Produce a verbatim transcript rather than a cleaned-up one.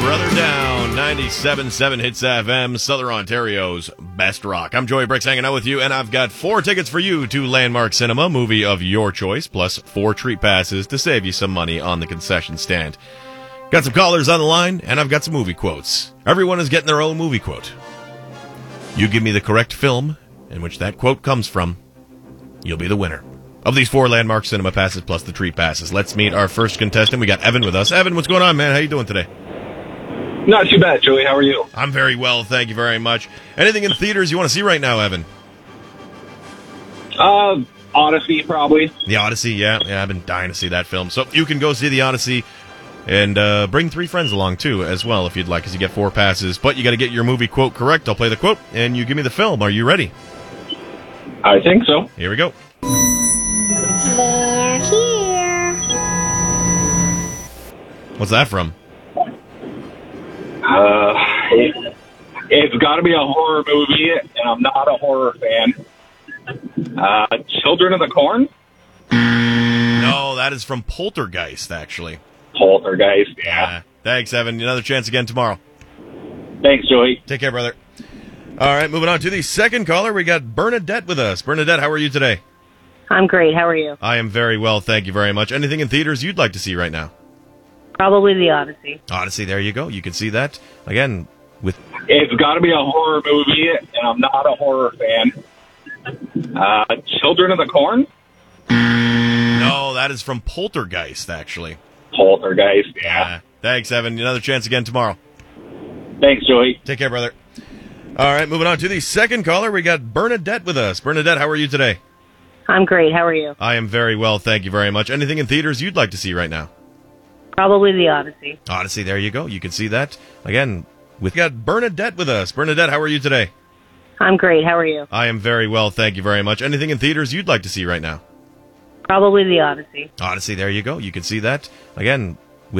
Brother Down, ninety-seven point seven Hits F M, Southern Ontario's best rock. I'm Joey Bricks hanging out with you, and I've got four tickets for you to Landmark Cinema, movie of your choice, plus four treat passes to save you some money on the concession stand. Got some callers on the line, and I've got some movie quotes. Everyone is getting their own movie quote. You give me the correct film in which that quote comes from, you'll be the winner of these four Landmark Cinema passes plus the treat passes. Let's meet our first contestant. We got Evan with us. Evan, what's going on, man? How you doing today? Not too bad, Joey. How are you? I'm very well, thank you very much. Anything in theaters you want to see right now, Evan? Uh, Odyssey, probably. The Odyssey, yeah. Yeah, I've been dying to see that film. So you can go see The Odyssey and uh, bring three friends along, too, as well, if you'd like, because you get four passes. But you got to get your movie quote correct. I'll play the quote, and you give me the film. Are you ready? I think so. Here we go. They're here. What's that from? Uh, it, it's got to be a horror movie, and I'm not a horror fan. Uh, Children of the Corn? No, that is from Poltergeist, actually. Poltergeist, yeah. Uh, thanks, Evan. Another chance again tomorrow. Thanks, Joey. Take care, brother. All right, moving on to the second caller. We got Bernadette with us. Bernadette, how are you today? I'm great. How are you? I am very well, thank you very much. Anything in theaters you'd like to see right now? Probably The Odyssey. Odyssey, there you go. You can see that, again, with... It's got to be a horror movie, and I'm not a horror fan. Uh, Children of the Corn? No, that is from Poltergeist, actually. Poltergeist, yeah. Uh, thanks, Evan. Another chance again tomorrow. Thanks, Joey. Take care, brother. All right, moving on to the second caller. We got Bernadette with us. Bernadette, how are you today? I'm great. How are you? I am very well, thank you very much. Anything in theaters you'd like to see right now? Probably The Odyssey. Odyssey, there you go. You can see that, again, we've got Bernadette with us. Bernadette, how are you today? I'm great. How are you? I am very well, thank you very much. Anything in theaters you'd like to see right now? Probably The Odyssey. Odyssey, there you go. You can see that, again,